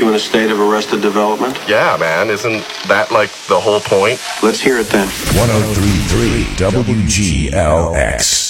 You in a state of arrested development? Yeah, man. Isn't that like the whole point? Let's hear it then. 103.3 WGLX.